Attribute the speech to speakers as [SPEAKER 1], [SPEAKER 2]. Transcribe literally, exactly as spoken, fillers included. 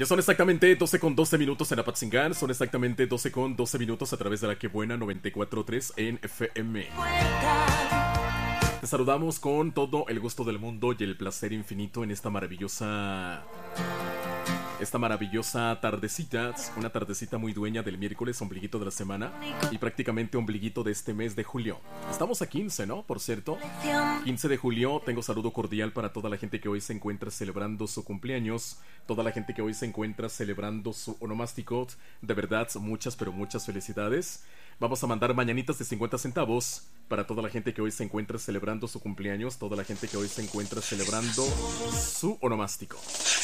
[SPEAKER 1] Porque son exactamente doce con doce minutos en Apatzingán. Son exactamente doce con doce minutos a través de la que buena noventa y cuatro punto tres en F M. Te saludamos con todo el gusto del mundo y el placer infinito en esta maravillosa... Esta maravillosa tardecita, una tardecita muy dueña del miércoles, ombliguito de la semana y prácticamente ombliguito de este mes de julio. Estamos a quince, ¿no? Por cierto, quince de julio. Tengo saludo cordial para toda la gente que hoy se encuentra celebrando su cumpleaños, toda la gente que hoy se encuentra celebrando su onomástico. De verdad, muchas pero muchas felicidades. Vamos a mandar mañanitas de cincuenta centavos para toda la gente que hoy se encuentra celebrando su cumpleaños, toda la gente que hoy se encuentra celebrando su onomástico.